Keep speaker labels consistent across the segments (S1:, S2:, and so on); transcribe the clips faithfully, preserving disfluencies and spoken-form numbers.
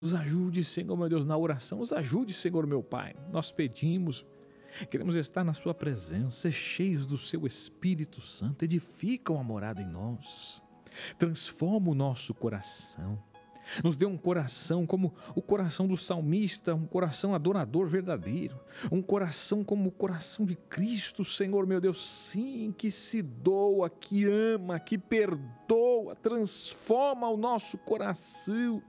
S1: Nos ajude, Senhor, meu Deus, na oração. Nos ajude, Senhor, meu Pai. Nós pedimos, queremos estar na sua presença, ser cheios do seu Espírito Santo. Edifica uma morada em nós. Transforma o nosso coração. Nos dê um coração como o coração do salmista, um coração adorador verdadeiro, um coração como o coração de Cristo, Senhor meu Deus, sim, que se doa, que ama, que perdoa, transforma o nosso coração,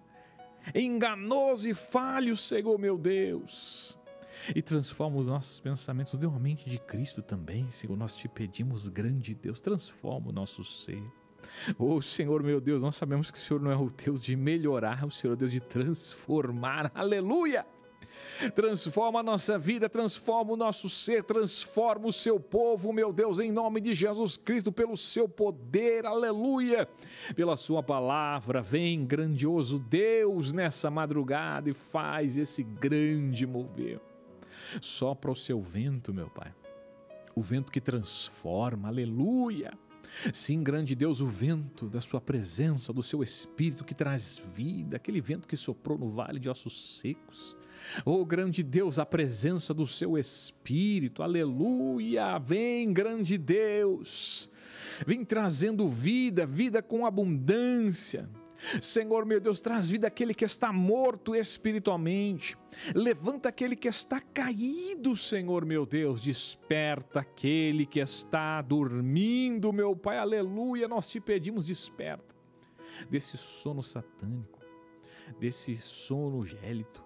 S1: enganoso e falho, Senhor meu Deus, e transforma os nossos pensamentos. Dê uma mente de Cristo também, Senhor, nós te pedimos, grande Deus, transforma o nosso ser. Oh Senhor meu Deus, nós sabemos que o Senhor não é o Deus de melhorar, o Senhor é o Deus de transformar, aleluia! Transforma a nossa vida, transforma o nosso ser, transforma o seu povo, meu Deus, em nome de Jesus Cristo, pelo seu poder, aleluia, pela sua palavra. Vem, grandioso Deus, nessa madrugada e faz esse grande mover. Sopra o seu vento, meu Pai, o vento que transforma, aleluia. Sim, grande Deus, o vento da sua presença, do seu Espírito que traz vida, aquele vento que soprou no vale de ossos secos. Oh, grande Deus, a presença do seu Espírito, aleluia, vem, grande Deus, vem trazendo vida, vida com abundância. Senhor meu Deus, traz vida àquele que está morto espiritualmente, levanta aquele que está caído, Senhor meu Deus, desperta aquele que está dormindo, meu Pai, aleluia, nós te pedimos, desperta desse sono satânico, desse sono gélito,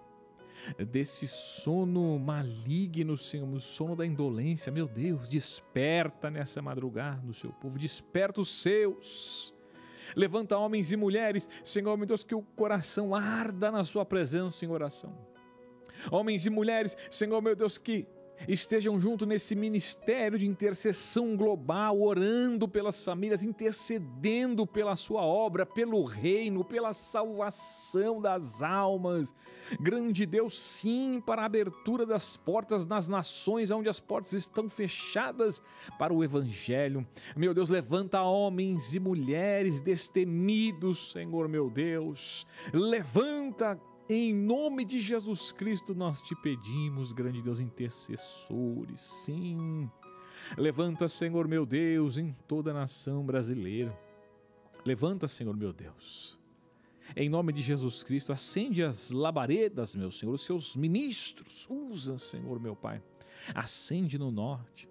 S1: desse sono maligno, Senhor, o sono da indolência, meu Deus, desperta nessa madrugada do seu povo, desperta os seus. Levanta homens e mulheres, Senhor meu Deus, que o coração arda na sua presença em oração. Homens e mulheres, Senhor meu Deus, que estejam junto nesse ministério de intercessão global, orando pelas famílias, intercedendo pela sua obra, pelo reino, pela salvação das almas. Grande Deus, sim, para a abertura das portas nas nações, onde as portas estão fechadas para o Evangelho. Meu Deus, levanta homens e mulheres destemidos, Senhor meu Deus. Levanta, em nome de Jesus Cristo, nós te pedimos, grande Deus, intercessores, sim. Levanta, Senhor meu Deus, em toda a nação brasileira. Levanta, Senhor meu Deus. Em nome de Jesus Cristo, acende as labaredas, meu Senhor, os seus ministros. Usa, Senhor meu Pai. Acende no norte.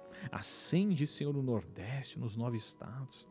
S1: Acende, Senhor, no nordeste, nos nove estados.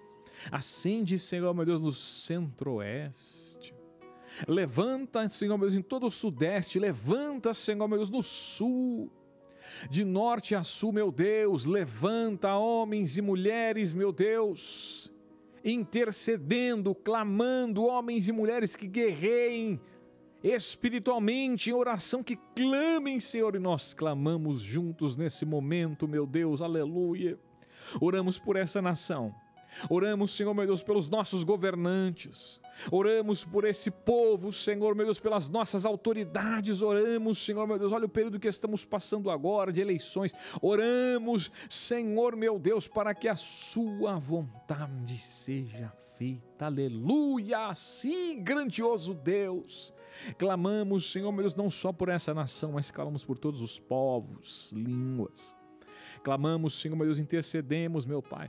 S1: Acende, Senhor meu Deus, no centro-oeste. Levanta, Senhor meu Deus, em todo o sudeste, levanta, Senhor meu Deus, no sul, de norte a sul, meu Deus, levanta homens e mulheres, meu Deus, intercedendo, clamando, homens e mulheres que guerreiem espiritualmente, em oração, que clamem, Senhor, e nós clamamos juntos nesse momento, meu Deus, aleluia. Oramos por essa nação. Oramos, Senhor meu Deus, pelos nossos governantes, oramos por esse povo, Senhor meu Deus, pelas nossas autoridades, oramos, Senhor meu Deus, olha o período que estamos passando agora de eleições, oramos, Senhor meu Deus, para que a sua vontade seja feita, aleluia, sim, grandioso Deus, clamamos, Senhor meu Deus, não só por essa nação, mas clamamos por todos os povos, línguas, clamamos, Senhor meu Deus, intercedemos, meu Pai,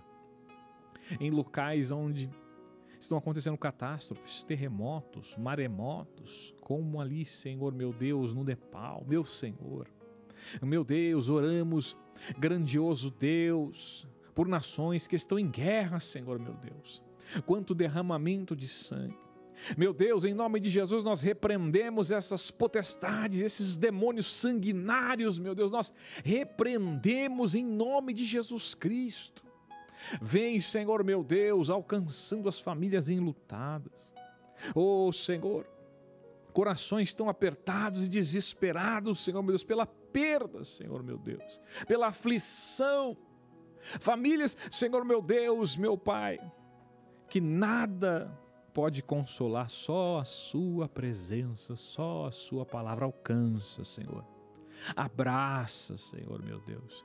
S1: em locais onde estão acontecendo catástrofes, terremotos, maremotos, como ali, Senhor, meu Deus, no Nepal, meu Senhor. Meu Deus, oramos, grandioso Deus, por nações que estão em guerra, Senhor, meu Deus. Quanto derramamento de sangue. Meu Deus, em nome de Jesus, nós repreendemos essas potestades, esses demônios sanguinários, meu Deus, nós repreendemos em nome de Jesus Cristo. Vem, Senhor meu Deus, alcançando as famílias enlutadas. Oh, Senhor, corações tão apertados e desesperados, Senhor meu Deus, pela perda, Senhor meu Deus, pela aflição. Famílias, Senhor meu Deus, meu Pai, que nada pode consolar, só a sua presença, só a sua palavra alcança, Senhor. Abraça, Senhor meu Deus.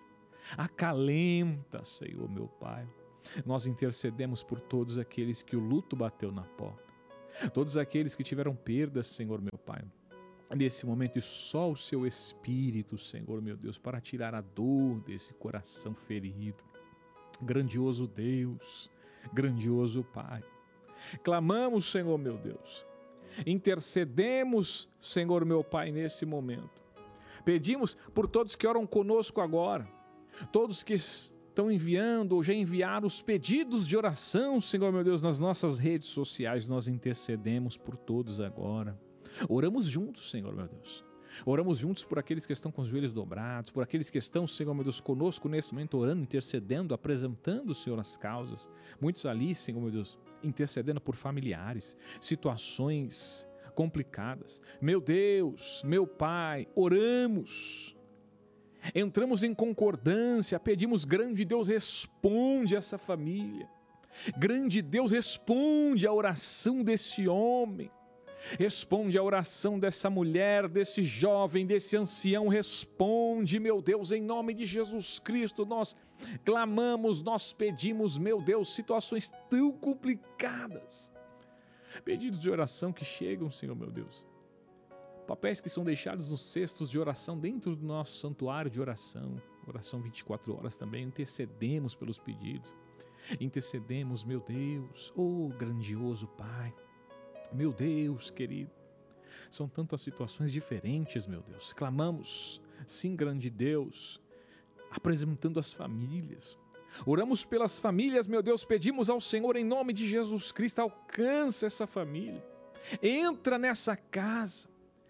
S1: Acalenta, Senhor meu Pai. Nós intercedemos por todos aqueles que o luto bateu na porta. Todos aqueles que tiveram perdas, Senhor meu Pai, nesse momento, e só o Seu Espírito, Senhor meu Deus, para tirar a dor desse coração ferido. Grandioso Deus, grandioso Pai, clamamos, Senhor meu Deus, intercedemos, Senhor meu Pai, nesse momento. Pedimos por todos que oram conosco agora, todos que estão enviando ou já enviaram os pedidos de oração, Senhor meu Deus, nas nossas redes sociais. Nós intercedemos por todos agora. Oramos juntos, Senhor meu Deus. Oramos juntos por aqueles que estão com os joelhos dobrados, por aqueles que estão, Senhor meu Deus, conosco nesse momento, orando, intercedendo, apresentando, Senhor, as causas. Muitos ali, Senhor meu Deus, intercedendo por familiares, situações complicadas. Meu Deus, meu Pai, oramos, entramos em concordância, pedimos: grande Deus, responde essa família. Grande Deus, responde a oração desse homem. Responde a oração dessa mulher, desse jovem, desse ancião. Responde, meu Deus, em nome de Jesus Cristo. Nós clamamos, nós pedimos, meu Deus, situações tão complicadas, pedidos de oração que chegam, Senhor meu Deus, papéis que são deixados nos cestos de oração dentro do nosso santuário de oração, oração vinte e quatro horas também. Intercedemos pelos pedidos, intercedemos, meu Deus, oh grandioso Pai. Meu Deus querido, são tantas situações diferentes, meu Deus. Clamamos, sim, grande Deus, apresentando as famílias. Oramos pelas famílias, meu Deus, pedimos ao Senhor, em nome de Jesus Cristo, alcança essa família. Entra nessa casa,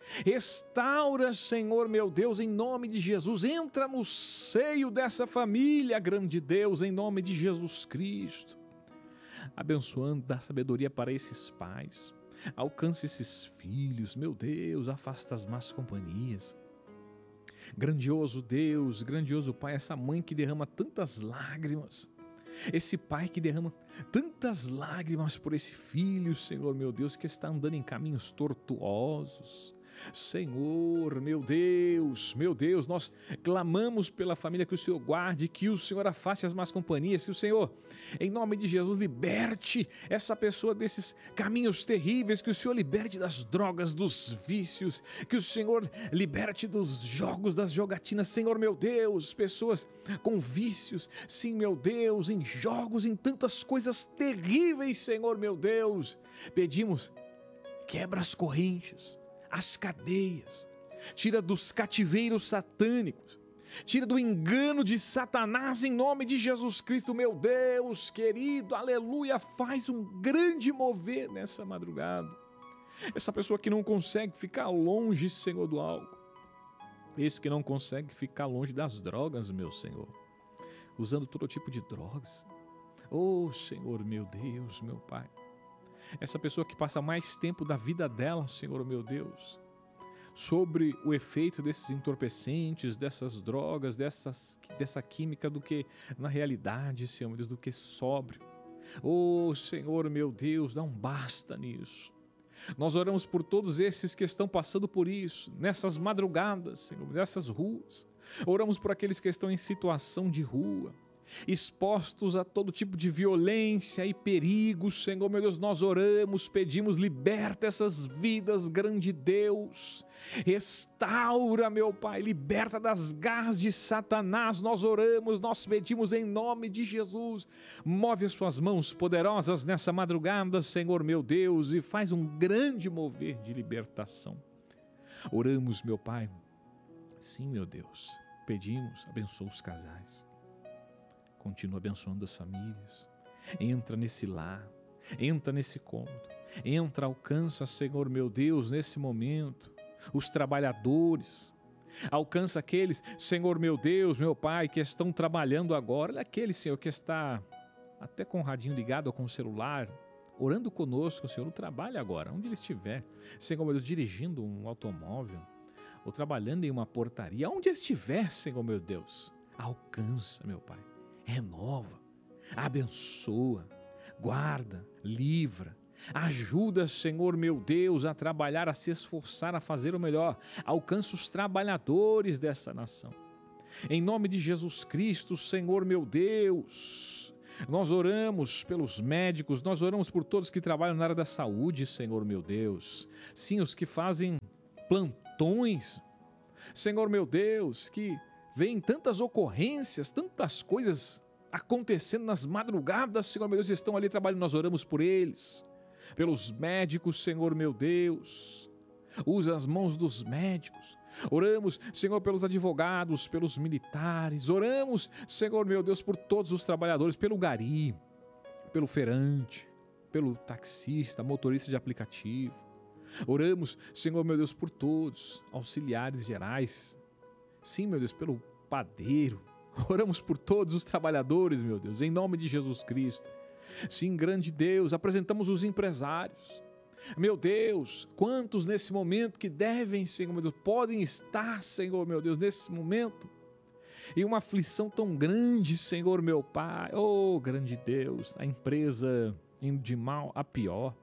S1: restaura, Senhor, meu Deus, em nome de Jesus. Entra no seio dessa família, grande Deus, em nome de Jesus Cristo. Abençoando, dá sabedoria para esses pais. Alcance esses filhos, meu Deus, afasta as más companhias. Grandioso Deus, grandioso Pai, essa mãe que derrama tantas lágrimas, esse pai que derrama tantas lágrimas por esse filho, Senhor meu Deus, que está andando em caminhos tortuosos. Senhor, meu Deus, meu Deus, nós clamamos pela família, que o Senhor guarde, que o Senhor afaste as más companhias, que o Senhor, em nome de Jesus, liberte essa pessoa desses caminhos terríveis, que o Senhor liberte das drogas, dos vícios, que o Senhor liberte dos jogos, das jogatinas, Senhor meu Deus, pessoas com vícios, sim meu Deus, em jogos, em tantas coisas terríveis, Senhor meu Deus, pedimos, quebra as correntes, as cadeias, tira dos cativeiros satânicos, tira do engano de Satanás, em nome de Jesus Cristo, meu Deus querido, aleluia. Faz um grande mover nessa madrugada. Essa pessoa que não consegue ficar longe, Senhor, do álcool, esse que não consegue ficar longe das drogas, meu Senhor, usando todo tipo de drogas, oh Senhor, meu Deus, meu Pai, essa pessoa que passa mais tempo da vida dela, Senhor meu Deus, sobre o efeito desses entorpecentes, dessas drogas, dessas, dessa química, do que na realidade, Senhor meu Deus, do que sóbrio. Oh Senhor meu Deus, dá um basta nisso. Nós oramos por todos esses que estão passando por isso, nessas madrugadas, Senhor, nessas ruas. Oramos por aqueles que estão em situação de rua, expostos a todo tipo de violência e perigo, Senhor meu Deus. Nós oramos, pedimos, liberta essas vidas, grande Deus, restaura, meu Pai, liberta das garras de Satanás. Nós oramos, nós pedimos em nome de Jesus, move as suas mãos poderosas nessa madrugada, Senhor meu Deus, e faz um grande mover de libertação. Oramos, meu Pai, sim, meu Deus, pedimos, abençoa os casais, continua abençoando as famílias, entra nesse lar, entra nesse cômodo, entra, alcança, Senhor meu Deus, nesse momento, os trabalhadores, alcança aqueles, Senhor meu Deus, meu Pai, que estão trabalhando agora. Olha aquele, Senhor, que está até com o radinho ligado ou com o celular, orando conosco, Senhor, no trabalho agora, onde ele estiver, Senhor meu Deus, dirigindo um automóvel, ou trabalhando em uma portaria, onde estiver, Senhor meu Deus, alcança, meu Pai, renova, abençoa, guarda, livra, ajuda, Senhor meu Deus, a trabalhar, a se esforçar, a fazer o melhor. Alcança os trabalhadores dessa nação. Em nome de Jesus Cristo, Senhor meu Deus, Nós oramos pelos médicos, nós oramos por todos que trabalham na área da saúde, Senhor meu Deus. Sim, os que fazem plantões, Senhor meu Deus, que veem tantas ocorrências, tantas coisas acontecendo nas madrugadas, Senhor meu Deus, estão ali trabalhando, nós oramos por eles, pelos médicos, Senhor meu Deus. Usa as mãos dos médicos. Oramos, Senhor, pelos advogados, pelos militares. Oramos, Senhor, meu Deus, por todos os trabalhadores, pelo gari, pelo feirante, pelo taxista, motorista de aplicativo. Oramos, Senhor, meu Deus, por todos, auxiliares gerais. Sim, meu Deus, pelo padeiro. Oramos por todos os trabalhadores, meu Deus, em nome de Jesus Cristo. Sim, grande Deus, apresentamos os empresários. Meu Deus, quantos nesse momento que devem, Senhor, meu Deus, podem estar, Senhor, meu Deus, nesse momento, e uma aflição tão grande, Senhor, meu Pai, oh, grande Deus, a empresa indo de mal a pior.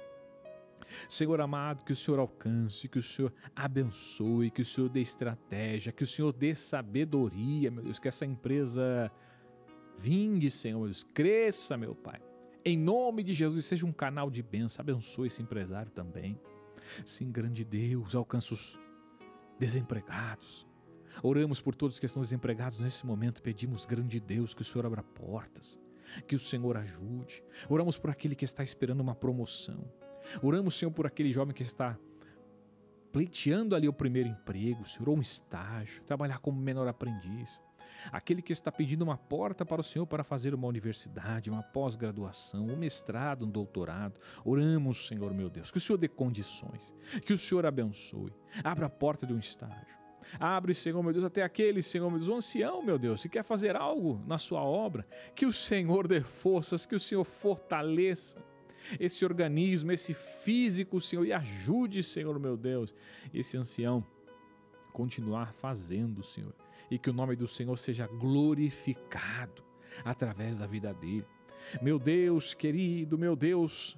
S1: Senhor amado, que o Senhor alcance, que o Senhor abençoe, que o Senhor dê estratégia, que o Senhor dê sabedoria, meu Deus, que essa empresa vingue, Senhor, meu Deus, cresça, meu Pai. Em nome de Jesus, seja um canal de bênção, abençoe esse empresário também. Sim, grande Deus, alcança os desempregados. Oramos por todos que estão desempregados nesse momento, pedimos, grande Deus, que o Senhor abra portas, que o Senhor ajude. Oramos por aquele que está esperando uma promoção. Oramos, Senhor, por aquele jovem que está pleiteando ali o primeiro emprego, Senhor, ou um estágio, trabalhar como menor aprendiz. Aquele que está pedindo uma porta para o Senhor para fazer uma universidade, uma pós-graduação, um mestrado, um doutorado. Oramos, Senhor meu Deus, que o Senhor dê condições, que o Senhor abençoe, abra a porta de um estágio. Abre, Senhor meu Deus, até aquele, Senhor meu Deus, o ancião, meu Deus, que quer fazer algo na sua obra, que o Senhor dê forças, que o Senhor fortaleça esse organismo, esse físico, Senhor, e ajude, Senhor meu Deus, esse ancião continuar fazendo, Senhor, e que o nome do Senhor seja glorificado através da vida dele. Meu Deus querido, meu Deus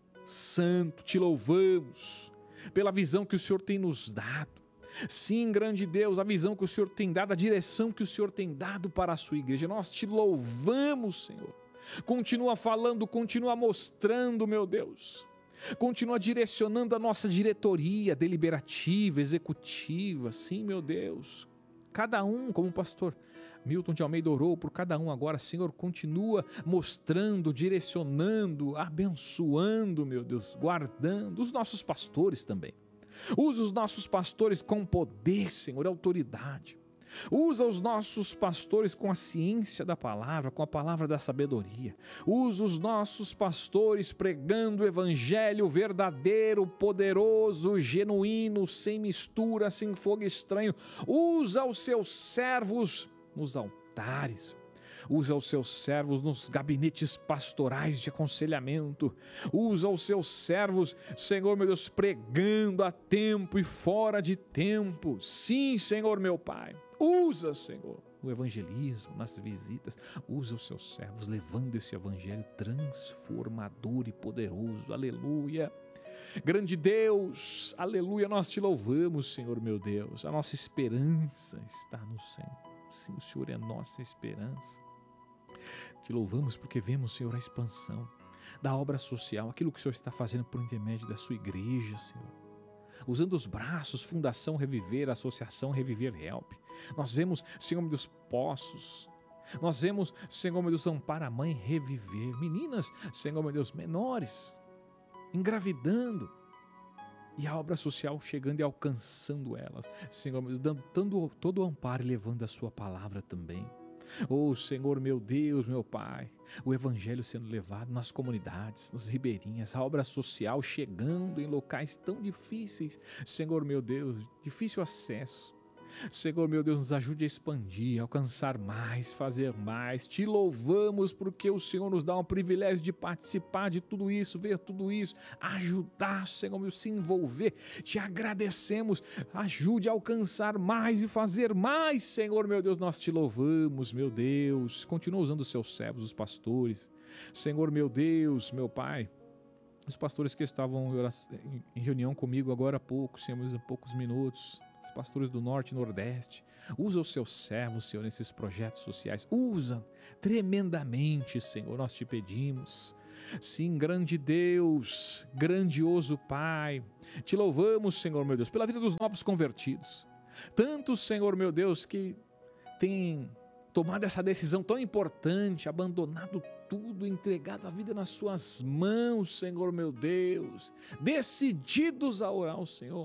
S1: santo, te louvamos pela visão que o Senhor tem nos dado. Sim, grande Deus, a visão que o Senhor tem dado, a direção que o Senhor tem dado para a sua igreja. Nós te louvamos, Senhor. Continua falando, continua mostrando, meu Deus. Continua direcionando a nossa diretoria deliberativa, executiva. Sim, meu Deus. Cada um, como o pastor Milton de Almeida orou por cada um agora, Senhor, continua mostrando, direcionando, abençoando, meu Deus, guardando os nossos pastores também. Usa os nossos pastores com poder, Senhor, autoridade. Usa os nossos pastores com a ciência da palavra, com a palavra da sabedoria. Usa os nossos pastores pregando o evangelho verdadeiro, poderoso, genuíno, sem mistura, sem fogo estranho. Usa os seus servos nos altares. Usa os seus servos nos gabinetes pastorais de aconselhamento. Usa os seus servos, Senhor meu Deus, pregando a tempo e fora de tempo. Sim, Senhor meu Pai. Usa, Senhor, o evangelismo nas visitas. Usa os seus servos levando esse evangelho transformador e poderoso. Aleluia. Grande Deus, aleluia, nós te louvamos, Senhor meu Deus. A nossa esperança está no Senhor. Sim, o Senhor é a nossa esperança. Te louvamos porque vemos, Senhor, a expansão da obra social, aquilo que o Senhor está fazendo por intermédio da sua igreja, Senhor. Usando os braços, Fundação Reviver, Associação Reviver Help. Nós vemos, Senhor meu Deus, poços. Nós vemos, Senhor meu Deus, Ampara a Mãe Reviver. Meninas, Senhor meu Deus, menores, engravidando. E a obra social chegando e alcançando elas. Senhor meu Deus, dando todo o amparo e levando a sua palavra também. Oh, Senhor, meu Deus, meu Pai, o evangelho sendo levado nas comunidades, nas ribeirinhas, a obra social chegando em locais tão difíceis, Senhor, meu Deus, difícil acesso. Senhor, meu Deus, nos ajude a expandir, alcançar mais, fazer mais. Te louvamos porque o Senhor nos dá um privilégio de participar de tudo isso, ver tudo isso, ajudar, Senhor, meu, se envolver. Te agradecemos, ajude a alcançar mais e fazer mais, Senhor, meu Deus, nós te louvamos, meu Deus. Continua usando os seus servos, os pastores. Senhor, meu Deus, meu Pai, os pastores que estavam em reunião comigo agora há pouco, Senhor, há poucos minutos, os pastores do Norte e Nordeste. Usa os seus servos, Senhor, nesses projetos sociais. Usa tremendamente, Senhor, nós te pedimos. Sim, grande Deus, grandioso Pai, te louvamos, Senhor, meu Deus, pela vida dos novos convertidos. Tantos, Senhor, meu Deus, que têm tomado essa decisão tão importante, abandonado tudo, entregado a vida nas suas mãos, Senhor, meu Deus, decididos a orar ao Senhor,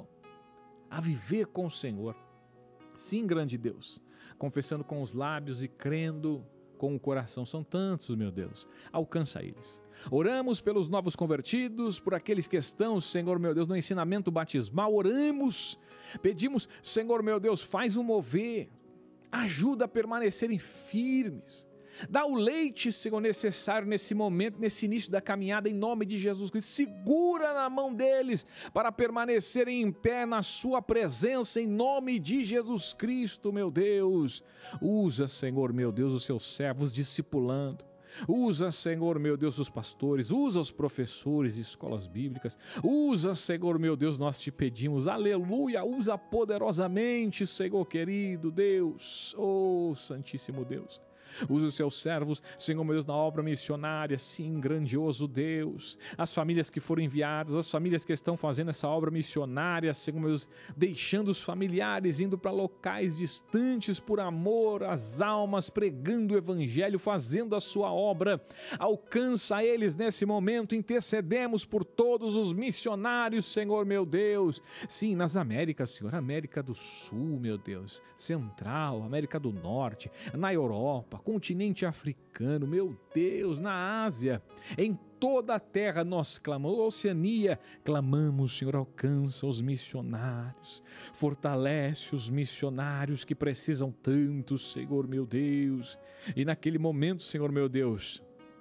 S1: a viver com o Senhor. Sim, grande Deus, confessando com os lábios e crendo com o coração. São tantos, meu Deus, alcança eles. Oramos pelos novos convertidos, por aqueles que estão, Senhor, meu Deus, no ensinamento batismal. Oramos, pedimos, Senhor, meu Deus, faz um mover, ajuda a permanecerem firmes. Dá o leite, Senhor, necessário nesse momento, nesse início da caminhada, em nome de Jesus Cristo. Segura na mão deles para permanecerem em pé na sua presença, em nome de Jesus Cristo, meu Deus. Usa, Senhor, meu Deus, os seus servos discipulando. Usa, Senhor, meu Deus, os pastores, usa os professores de escolas bíblicas, usa, Senhor, meu Deus, nós te pedimos, aleluia, usa poderosamente, Senhor querido Deus, oh Santíssimo Deus. Usa os seus servos, Senhor meu Deus, na obra missionária, sim, grandioso Deus. As famílias que foram enviadas, as famílias que estão fazendo essa obra missionária, Senhor meu Deus, deixando os familiares, indo para locais distantes por amor às almas, pregando o evangelho, fazendo a sua obra. Alcança eles nesse momento, intercedemos por todos os missionários, Senhor meu Deus. Sim, nas Américas, Senhor, América do Sul, meu Deus, Central, América do Norte, na Europa, continente africano, meu Deus, na Ásia, em toda a terra nós clamamos, Oceania, clamamos, Senhor, alcança os missionários, fortalece os missionários que precisam tanto, Senhor meu Deus, e naquele momento, Senhor meu Deus,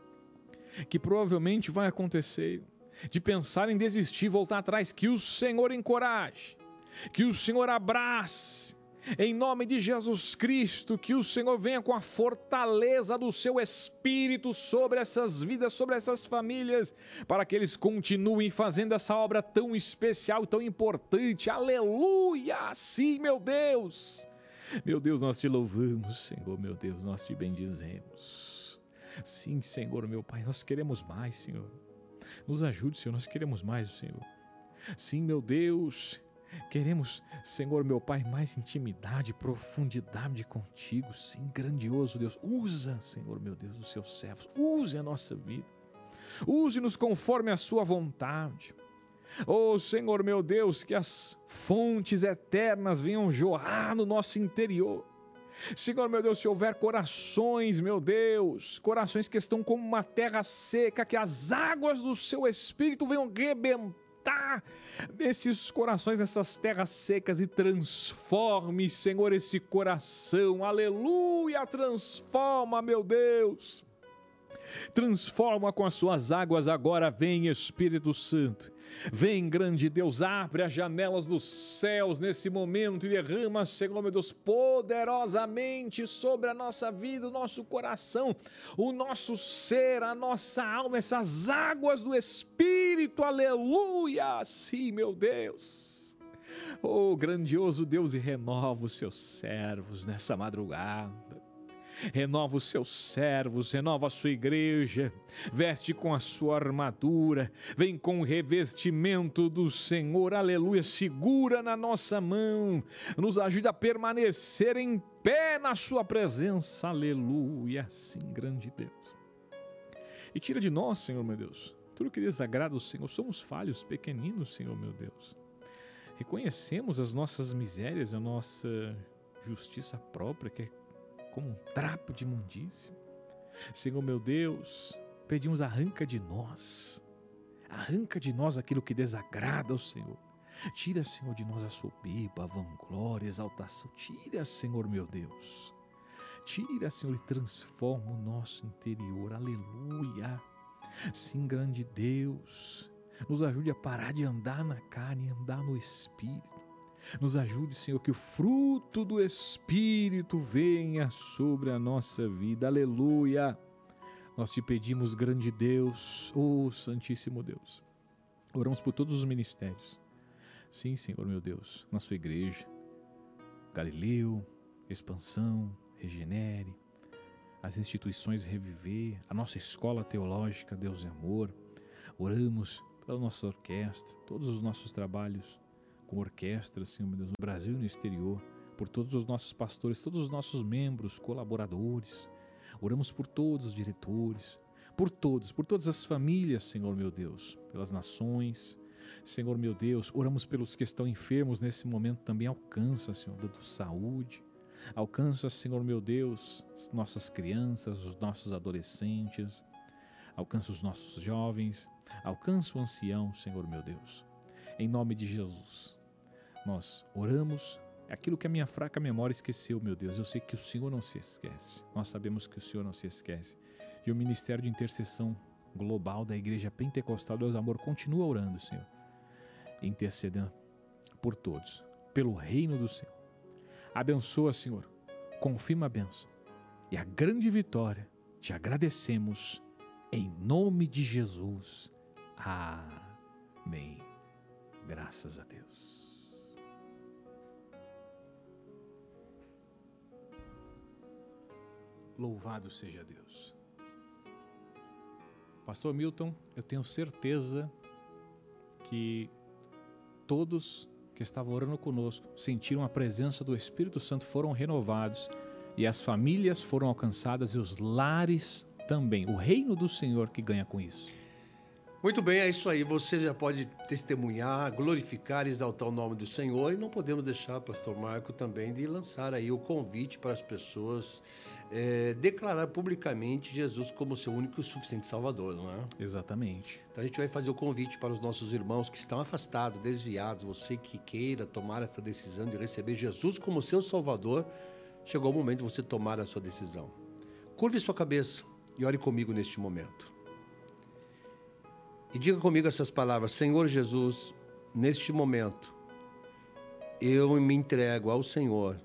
S1: que provavelmente vai acontecer, de pensar em desistir, voltar atrás, que o Senhor encoraje, que o Senhor abrace, em nome de Jesus Cristo, que o Senhor venha com a fortaleza do seu Espírito sobre essas vidas, sobre essas famílias, para que eles continuem fazendo essa obra tão especial, tão importante. Aleluia! Sim, meu Deus! Meu Deus, nós te louvamos, Senhor, meu Deus, nós te bendizemos. Sim, Senhor, meu Pai, nós queremos mais, Senhor. Nos ajude, Senhor, nós queremos mais, Senhor. Sim, meu Deus, queremos, Senhor, meu Pai, mais intimidade, profundidade contigo. Sim, grandioso Deus, usa, Senhor, meu Deus, os seus servos, use a nossa vida, use-nos conforme a sua vontade. Oh, Senhor, meu Deus, que as fontes eternas venham jorrar no nosso interior. Senhor, meu Deus, se houver corações, meu Deus, corações que estão como uma terra seca, que as águas do seu Espírito venham rebentar nesses corações, nessas terras secas, e transforme, Senhor, esse coração. Aleluia, transforma, meu Deus. Transforma com as suas águas agora. Vem, Espírito Santo, vem, grande Deus, abre as janelas dos céus nesse momento e derrama, Senhor meu Deus, poderosamente sobre a nossa vida, o nosso coração, o nosso ser, a nossa alma, essas águas do Espírito. Aleluia, sim, meu Deus. Oh, grandioso Deus, e renova os seus servos nessa madrugada. Renova os seus servos, renova a sua igreja, veste com a sua armadura, vem com o revestimento do Senhor, aleluia, segura na nossa mão, nos ajuda a permanecer em pé na sua presença, aleluia, sim, grande Deus. E tira de nós, Senhor meu Deus, tudo que desagrada o Senhor. Somos falhos, pequeninos, Senhor meu Deus. Reconhecemos as nossas misérias, a nossa justiça própria, que é como um trapo de imundícia. Senhor meu Deus, pedimos, arranca de nós, arranca de nós aquilo que desagrada ao Senhor. Tira, Senhor, de nós a soberba, a vanglória, a exaltação. Tira, Senhor meu Deus. Tira, Senhor, e transforma o nosso interior. Aleluia. Sim, grande Deus, nos ajude a parar de andar na carne e andar no Espírito. Nos ajude, Senhor, que o fruto do Espírito venha sobre a nossa vida. Aleluia. Nós te pedimos, grande Deus, oh Santíssimo Deus. Oramos por todos os ministérios. Sim, Senhor, meu Deus, na sua igreja, Galileu, Expansão, Regenere, as instituições Reviver, a nossa escola teológica Deus e Amor. Oramos pela nossa orquestra, todos os nossos trabalhos com orquestras, Senhor meu Deus, no Brasil e no exterior, por todos os nossos pastores, todos os nossos membros, colaboradores. Oramos por todos os diretores, por todos, por todas as famílias, Senhor meu Deus, pelas nações. Senhor meu Deus, oramos pelos que estão enfermos nesse momento também. Alcança, Senhor, dando saúde. Alcança, Senhor meu Deus, nossas crianças, os nossos adolescentes. Alcança os nossos jovens. Alcança o ancião, Senhor meu Deus. Em nome de Jesus, nós oramos. Aquilo que a minha fraca memória esqueceu, meu Deus, eu sei que o Senhor não se esquece. Nós sabemos que o Senhor não se esquece. E o Ministério de Intercessão Global da Igreja Pentecostal Deus Amor continua orando, Senhor, intercedendo por todos, pelo reino do Senhor. Abençoa, Senhor, confirma a bênção e a grande vitória. Te agradecemos em nome de Jesus. Amém. Graças a Deus. Louvado seja Deus. Pastor Milton, eu tenho certeza que todos que estavam orando conosco sentiram a presença do Espírito Santo, foram renovados e as famílias foram alcançadas e os lares também. O reino do Senhor que ganha com isso.
S2: Muito bem, é isso aí. Você já pode testemunhar, glorificar e exaltar o nome do Senhor. E não podemos deixar, pastor Marco, também de lançar aí o convite para as pessoas é, declarar publicamente Jesus como seu único e suficiente Salvador, não é?
S1: Exatamente.
S2: Então a gente vai fazer o convite para os nossos irmãos que estão afastados, desviados, você que queira tomar essa decisão de receber Jesus como seu Salvador, chegou o momento de você tomar a sua decisão. Curve sua cabeça e ore comigo neste momento. E diga comigo essas palavras: Senhor Jesus, neste momento, eu me entrego ao Senhor.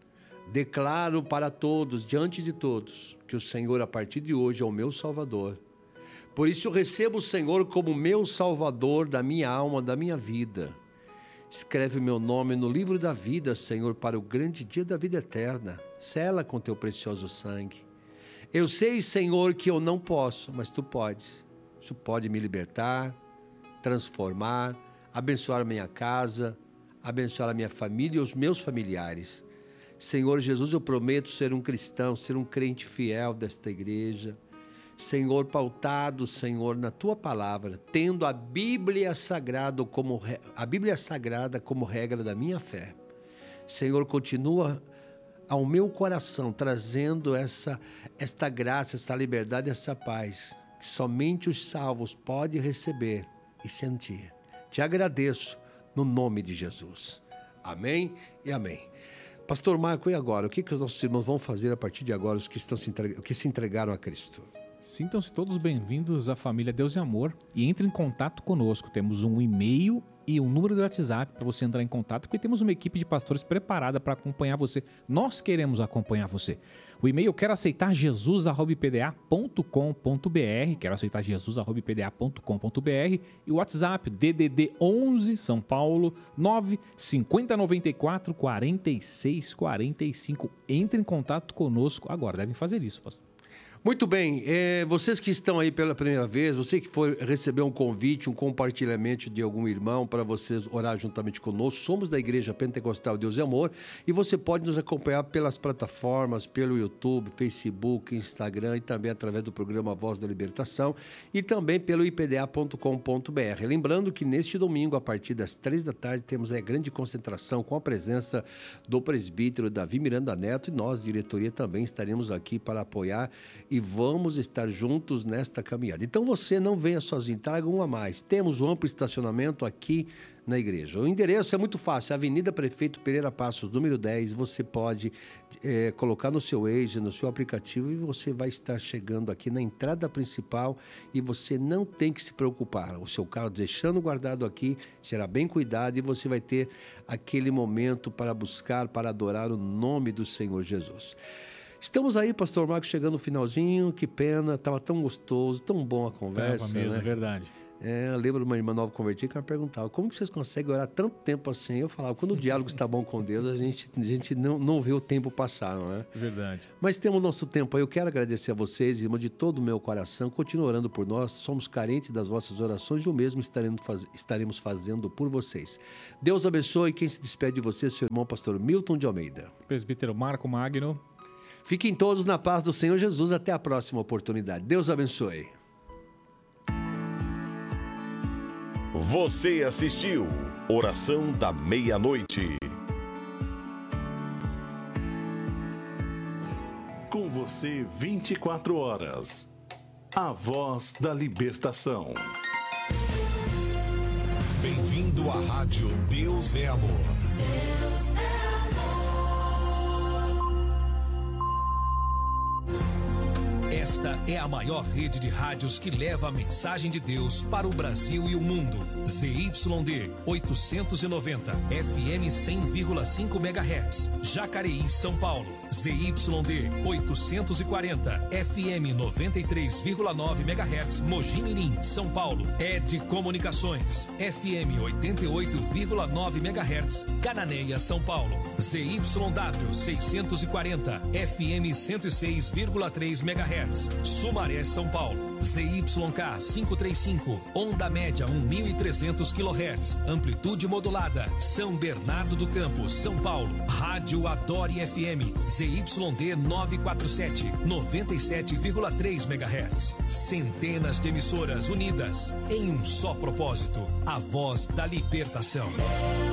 S2: Declaro para todos, diante de todos, que o Senhor, a partir de hoje, é o meu Salvador. Por isso eu recebo o Senhor como meu Salvador da minha alma, da minha vida. Escreve o meu nome no livro da vida, Senhor, para o grande dia da vida eterna. Sela com teu precioso sangue. Eu sei, Senhor, que eu não posso, mas tu podes. Isso pode me libertar, transformar, abençoar a minha casa, abençoar a minha família e os meus familiares. Senhor Jesus, eu prometo ser um cristão, ser um crente fiel desta igreja. Senhor, pautado, Senhor, na tua palavra, tendo a Bíblia Sagrada como, a Bíblia Sagrada como regra da minha fé. Senhor, continua ao meu coração trazendo essa, esta graça, essa liberdade, essa paz, que somente os salvos podem receber e sentir. Te agradeço no nome de Jesus. Amém e amém. Pastor Marco, e agora? O que, que os nossos irmãos vão fazer a partir de agora, os que, estão se, entreg... que se entregaram a Cristo?
S1: Sintam-se todos bem-vindos à família Deus e Amor e entre em contato conosco. Temos um e-mail e um número de WhatsApp para você entrar em contato, porque temos uma equipe de pastores preparada para acompanhar você. Nós queremos acompanhar você. O e-mail quero aceitar jesus arroba i p d a ponto com ponto b r, quero aceitar jesus arroba i p d a ponto com ponto b r, e o WhatsApp D D D onze São Paulo nove cinquenta noventa e quatro quarenta e seis quarenta e cinco. Entre em contato conosco agora, devem fazer isso, pastor.
S2: Muito bem, é, vocês que estão aí pela primeira vez, você que for receber um convite, um compartilhamento de algum irmão para vocês orar juntamente conosco, somos da Igreja Pentecostal Deus e Amor e você pode nos acompanhar pelas plataformas, pelo YouTube, Facebook, Instagram e também através do programa Voz da Libertação e também pelo i p d a ponto com ponto b r. Lembrando que neste domingo, a partir das três da tarde, temos a grande concentração com a presença do presbítero Davi Miranda Neto e nós, diretoria, também estaremos aqui para apoiar e vamos estar juntos nesta caminhada. Então você não venha sozinho, traga um a mais. Temos um amplo estacionamento aqui na igreja. O endereço é muito fácil, Avenida Prefeito Pereira Passos, número dez. Você pode é, colocar no seu Waze, no seu aplicativo e você vai estar chegando aqui na entrada principal e você não tem que se preocupar. O seu carro deixando guardado aqui será bem cuidado e você vai ter aquele momento para buscar, para adorar o nome do Senhor Jesus. Estamos aí, pastor Marcos, chegando no finalzinho, que pena, estava tão gostoso, tão bom a conversa.
S1: Tava mesmo,
S2: né?
S1: É verdade.
S2: É, eu lembro de uma irmã nova convertida que ela perguntava, como que vocês conseguem orar tanto tempo assim? Eu falava, quando o diálogo está bom com Deus, a gente, a gente não, não vê o tempo passar, não é?
S1: Verdade.
S2: Mas temos nosso tempo aí. Eu quero agradecer a vocês, irmão, de todo o meu coração. Continue orando por nós. Somos carentes das vossas orações e o mesmo estaremos, faz... estaremos fazendo por vocês. Deus abençoe. Quem se despede de você, seu irmão pastor Milton de Almeida.
S1: Presbítero Marco Magno.
S2: Fiquem todos na paz do Senhor Jesus. Até a próxima oportunidade. Deus abençoe.
S3: Você assistiu Oração da Meia-Noite.
S4: Com você vinte e quatro horas. A voz da libertação.
S3: Bem-vindo à Rádio Deus é Amor.
S5: Deus é amor.
S6: Esta é a maior rede de rádios que leva a mensagem de Deus para o Brasil e o mundo. Z Y D oitocentos e noventa, F M cem vírgula cinco megahertz, Jacareí, São Paulo. Z Y D oitocentos e quarenta, F M noventa e três vírgula nove megahertz, Mogi Mirim, São Paulo. Ed Comunicações, F M oitenta e oito vírgula nove megahertz, Cananéia, São Paulo. Z Y W seiscentos e quarenta, F M cento e seis vírgula três megahertz, Sumaré, São Paulo. Z Y K quinhentos e trinta e cinco, onda média mil e trezentos quilohertz, amplitude modulada, São Bernardo do Campo, São Paulo. Rádio Adore F M, Z Y D novecentos e quarenta e sete, noventa e sete vírgula três megahertz. Centenas de emissoras unidas em um só propósito, a voz da libertação.